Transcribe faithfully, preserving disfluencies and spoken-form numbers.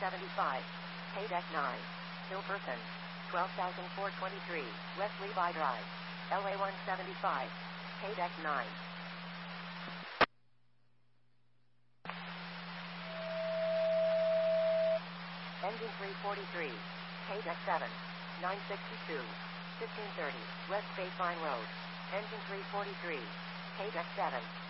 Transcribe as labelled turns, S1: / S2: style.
S1: seventy-five, K-Deck nine, Hillperson, twelve thousand four hundred twenty-three, West Levi Drive, L A one seventy-five, K-Deck nine. Engine three forty-three, K-Deck seven, nine sixty-two, fifteen thirty, West Baseline Road, Engine three forty-three, K-Deck seven.